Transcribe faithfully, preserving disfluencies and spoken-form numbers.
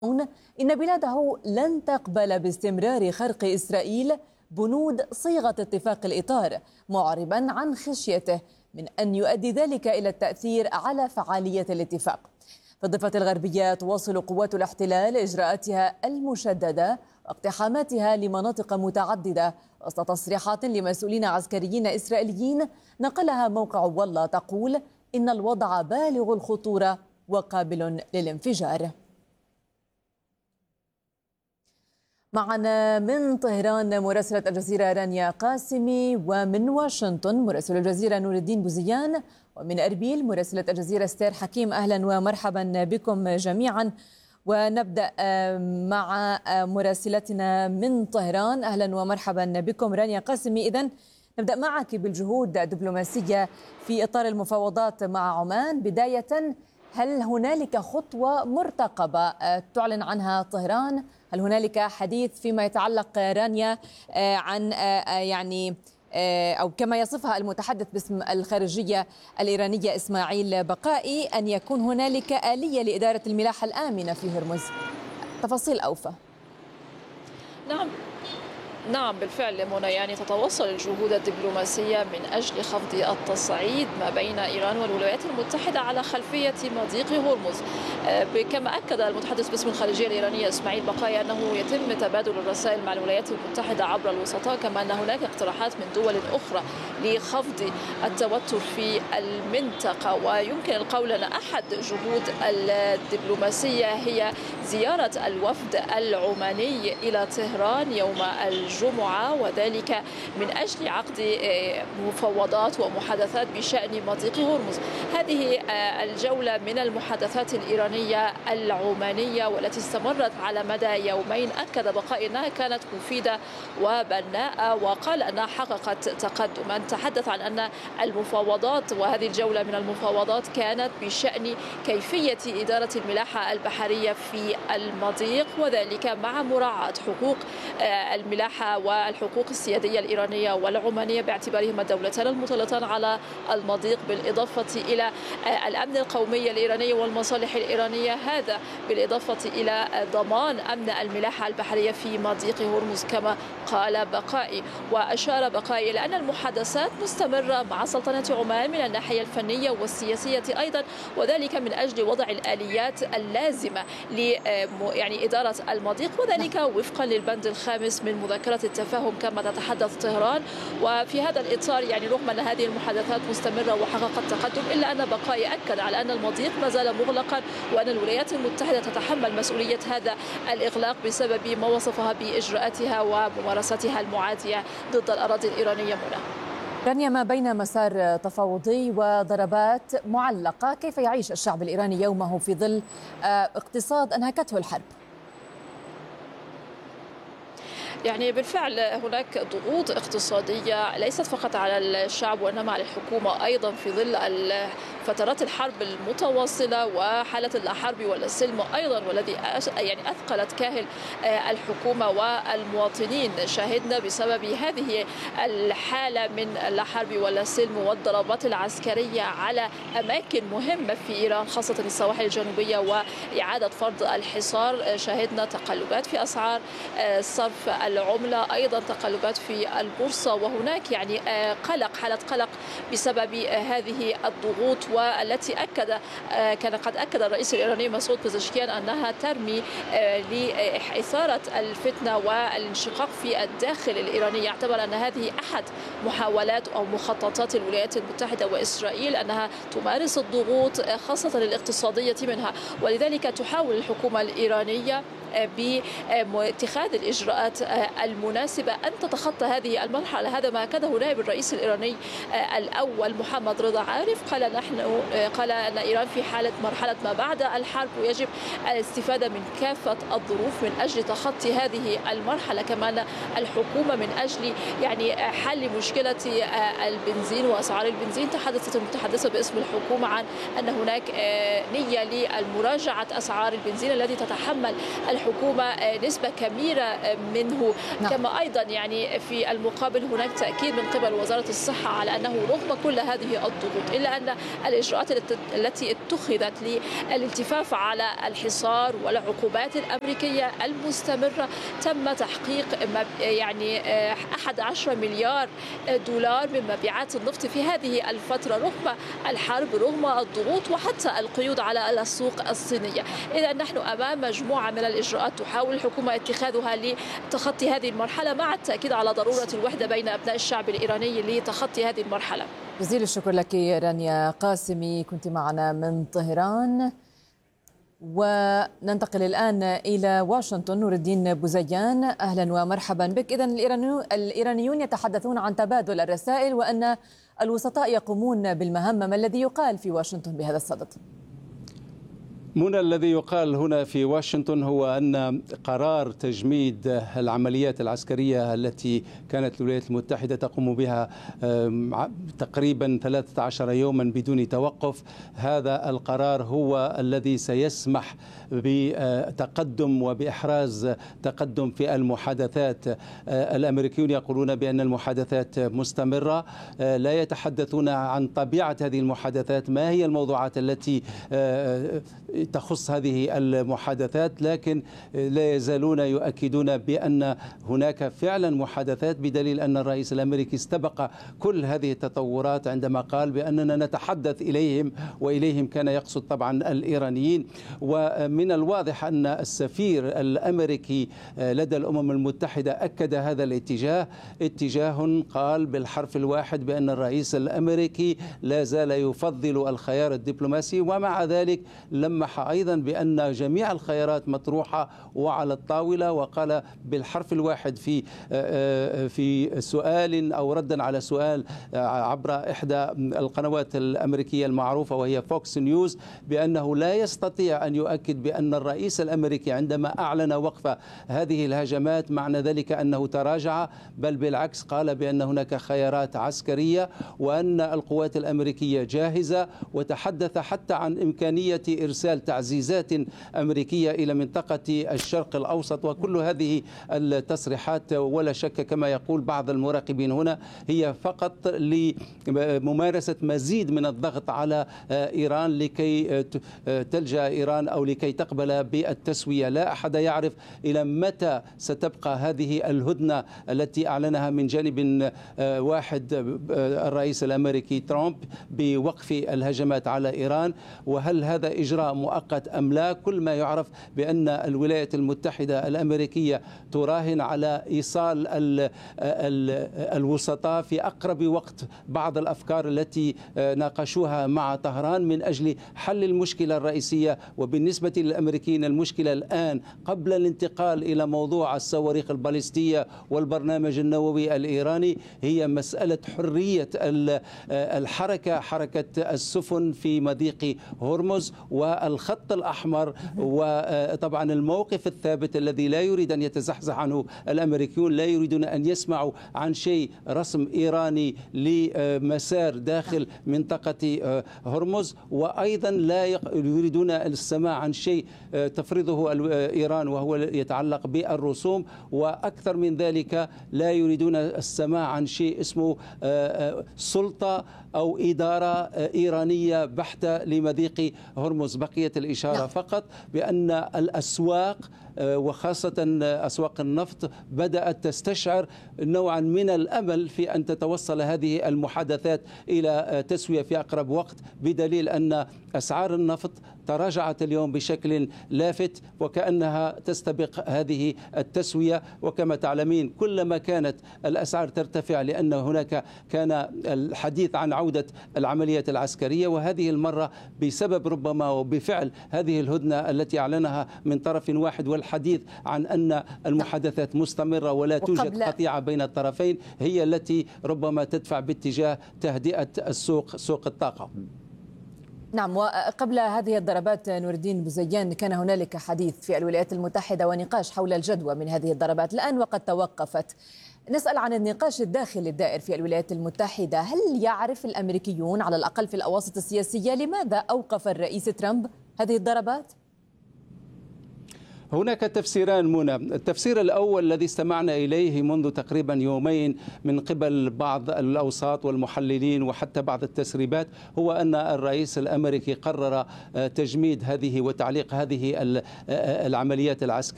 إن بلاده لن تقبل باستمرار خرق إسرائيل بنود صيغة اتفاق الإطار، معربا عن خشيته من أن يؤدي ذلك إلى التأثير على فعالية الاتفاق. في الضفة الغربية تواصل قوات الاحتلال إجراءاتها المشددة واقتحاماتها لمناطق متعددة وسط تصريحات لمسؤولين عسكريين إسرائيليين نقلها موقع والله تقول إن الوضع بالغ الخطورة وقابل للانفجار. معنا من طهران مراسلة الجزيرة رانيا قاسمي، ومن واشنطن مراسل الجزيرة نور الدين بوزيان، ومن أربيل مراسلة الجزيرة استير حكيم. أهلا ومرحبا بكم جميعا. ونبدأ مع مراسلتنا من طهران. أهلا ومرحبا بكم رانيا قاسمي. إذن نبدأ معك بالجهود الدبلوماسية في إطار المفاوضات مع عمان. بداية، هل هنالك خطوة مرتقبة تعلن عنها طهران؟ هل هنالك حديث فيما يتعلق رانيا عن يعني أو كما يصفها المتحدث باسم الخارجية الإيرانية إسماعيل بقائي أن يكون هنالك آلية لإدارة الملاحة الآمنة في هرمز؟ تفاصيل أوفى. نعم نعم بالفعل منى، يعني تتواصل الجهود الدبلوماسية من أجل خفض التصعيد ما بين إيران والولايات المتحدة على خلفية مضيق هرمز. كما أكد المتحدث باسم الخارجية الإيرانية إسماعيل بقائي أنه يتم تبادل الرسائل مع الولايات المتحدة عبر الوسطاء، كما أن هناك اقتراحات من دول أخرى لخفض التوتر في المنطقة. ويمكن القول أن أحد جهود الدبلوماسية هي زيارة الوفد العماني إلى طهران يوم الجمعة، وذلك من أجل عقد مفاوضات ومحادثات بشأن مضيق هرمز. هذه الجولة من المحادثات الإيرانية العمانية والتي استمرت على مدى يومين. أكد بقائي أنها كانت مفيدة وبناءة، وقال أنها حققت تقدما. تحدث عن أن المفاوضات وهذه الجولة من المفاوضات كانت بشأن كيفية إدارة الملاحة البحرية في المضيق، وذلك مع مراعاة حقوق الملاحة والحقوق السيادية الإيرانية والعمانية باعتبارهما الدولتان المطلتان على المضيق، بالإضافة إلى الأمن القومي الإيراني والمصالح الإيرانية، هذا بالإضافة إلى ضمان أمن الملاحة البحرية في مضيق هرمز كما قال بقائي. وأشار بقائي إلى أن المحادثات مستمرة مع سلطنة عمان من الناحية الفنية والسياسية أيضا، وذلك من أجل وضع الآليات اللازمة ل يعني إدارة المضيق، وذلك وفقا للبند الخامس من مذكرة التفاهم كما تتحدث طهران. وفي هذا الإطار يعني رغم أن هذه المحادثات مستمرة وحققت تقدم، إلا أن بقائي أكد على أن المضيق ما زال مغلقا، وأن الولايات المتحدة تتحمل مسؤولية هذا الإغلاق بسبب ما وصفها بإجراءاتها وممارستها المعادية ضد الأراضي الإيرانية. منى رانيا، ما بين مسار تفاوضي وضربات معلقة، كيف يعيش الشعب الإيراني يومه في ظل اقتصاد أنهكته الحرب؟ يعني بالفعل هناك ضغوط اقتصادية ليست فقط على الشعب وإنما على الحكومة أيضا في ظل فترات الحرب المتواصلة وحالة اللا حرب ولا سلم أيضا، والذي يعني أثقلت كاهل الحكومة والمواطنين. شاهدنا بسبب هذه الحالة من اللا حرب ولا سلم والضربات العسكرية على أماكن مهمة في إيران خاصة السواحل الجنوبية وإعادة فرض الحصار. شاهدنا تقلبات في أسعار صرف العملة، أيضا تقلبات في البورصة، وهناك يعني قلق حالة قلق بسبب هذه الضغوط، والتي أكد كان قد أكد الرئيس الإيراني مسعود بزشكيان أنها ترمي لإثارة الفتنة والانشقاق في الداخل الإيراني. يعتبر أن هذه أحد محاولات أو مخططات الولايات المتحدة وإسرائيل أنها تمارس الضغوط خاصة الاقتصادية منها، ولذلك تحاول الحكومة الإيرانية باتخاذ الإجراءات المناسبة أن تتخطى هذه المرحلة. هذا ما أكده نائب الرئيس الإيراني الأول محمد رضا عارف. قال نحن قال أن إيران في حالة مرحلة ما بعد الحرب، ويجب الاستفادة من كافة الظروف من أجل تخطي هذه المرحلة. كمان الحكومة من أجل يعني حل مشكلة البنزين وأسعار البنزين، تحدثت المتحدثة باسم الحكومة عن أن هناك نية لمراجعة أسعار البنزين التي تتحمل الحكومة نسبة كبيرة منه نعم. كما أيضا يعني في المقابل هناك تأكيد من قبل وزارة الصحة على أنه رغم كل هذه الضغوط إلا أن الإجراءات التي اتخذت للالتفاف على الحصار والعقوبات الأمريكية المستمرة تم تحقيق يعني أحد عشر مليار دولار من مبيعات النفط في هذه الفترة رغم الحرب رغم الضغوط وحتى القيود على السوق الصينية. إذا نحن أمام مجموعة من الإجراءات تحاول الحكومة اتخاذها لتخطي هذه المرحلة مع التأكيد على ضرورة الوحدة بين أبناء الشعب الإيراني لتخطي هذه المرحلة. جزيل الشكر لك رانيا قاسمي، كنت معنا من طهران. وننتقل الآن إلى واشنطن. نور الدين بوزيان، أهلا ومرحبا بك. إذن الإيرانيون يتحدثون عن تبادل الرسائل وأن الوسطاء يقومون بالمهمة، ما الذي يقال في واشنطن بهذا الصدد؟ منى، الذي يقال هنا في واشنطن هو أن قرار تجميد العمليات العسكرية التي كانت الولايات المتحدة تقوم بها تقريبا ثلاثة عشر يوما بدون توقف، هذا القرار هو الذي سيسمح بتقدم وبإحراز تقدم في المحادثات. الأمريكيون يقولون بأن المحادثات مستمرة، لا يتحدثون عن طبيعة هذه المحادثات، ما هي الموضوعات التي تخص هذه المحادثات، لكن لا يزالون يؤكدون بأن هناك فعلا محادثات، بدليل أن الرئيس الأمريكي استبق كل هذه التطورات عندما قال بأننا نتحدث إليهم، وإليهم كان يقصد طبعا الإيرانيين. ومن الواضح أن السفير الأمريكي لدى الأمم المتحدة أكد هذا الاتجاه، اتجاه قال بالحرف الواحد بأن الرئيس الأمريكي لا زال يفضل الخيار الدبلوماسي، ومع ذلك لمح أيضا بأن جميع الخيارات مطروحة وعلى الطاولة، وقال بالحرف الواحد في في سؤال أو ردا على سؤال عبر إحدى القنوات الأمريكية المعروفة وهي فوكس نيوز بأنه لا يستطيع أن يؤكد بأن الرئيس الأمريكي عندما أعلن وقف هذه الهجمات معنى ذلك أنه تراجع، بل بالعكس قال بأن هناك خيارات عسكرية وأن القوات الأمريكية جاهزة، وتحدث حتى عن إمكانية إرسال تعزيزات أمريكية إلى منطقة الشرق الأوسط. وكل هذه التصريحات ولا شك كما يقول بعض المراقبين هنا هي فقط لممارسة مزيد من الضغط على إيران لكي تلجأ إيران أو لكي تقبل بالتسوية. لا أحد يعرف إلى متى ستبقى هذه الهدنة التي أعلنها من جانب واحد الرئيس الأمريكي ترامب بوقف الهجمات على إيران، وهل هذا إجراء مؤقت أم لا؟ كل ما يعرف بأن الولايات المتحدة الأمريكية تراهن على إيصال ال ال الوسطاء في أقرب وقت بعض الأفكار التي ناقشوها مع طهران من أجل حل المشكلة الرئيسية. وبالنسبة للأمريكيين المشكلة الآن قبل الانتقال إلى موضوع الصواريخ الباليستية والبرنامج النووي الإيراني هي مسألة حرية الحركة، حركة السفن في مضيق هرمز والخط الأحمر، وطبعا الموقف الثابت الذي لا يريد أن يتزحزح عنه الأمريكيون، لا يريدون أن يسمعوا عن شيء رسم إيراني لمسار داخل منطقة هرمز، وأيضا لا يريدون السماع عن شيء تفرضه إيران وهو يتعلق بالرسوم، وأكثر من ذلك لا يريدون السماع عن شيء اسمه سلطة أو إدارة إيرانية بحتة لمضيق هرمز. بقية الإشارة فقط بأن الأسواق وخاصة أسواق النفط بدأت تستشعر نوعا من الأمل في أن تتوصل هذه المحادثات إلى تسوية في أقرب وقت، بدليل أن أسعار النفط تراجعت اليوم بشكل لافت وكأنها تستبق هذه التسوية. وكما تعلمين كلما كانت الأسعار ترتفع لأن هناك كان الحديث عن عودة العمليات العسكرية، وهذه المرة بسبب ربما وبفعل هذه الهدنة التي أعلنها من طرف واحد والحديث عن أن المحادثات مستمرة ولا توجد قطيعة بين الطرفين هي التي ربما تدفع باتجاه تهدئة السوق، سوق الطاقة. نعم، وقبل هذه الضربات نور الدين بوزيان كان هنالك حديث في الولايات المتحدة ونقاش حول الجدوى من هذه الضربات الآن وقد توقفت. نسأل عن النقاش الداخلي الدائر في الولايات المتحدة، هل يعرف الأمريكيون على الأقل في الأواسط السياسية لماذا أوقف الرئيس ترامب هذه الضربات؟ هناك تفسيران منى. التفسير الأول الذي استمعنا إليه منذ تقريبا يومين من قبل بعض الأوساط والمحللين وحتى بعض التسريبات هو أن الرئيس الأمريكي قرر تجميد هذه وتعليق هذه العمليات العسكرية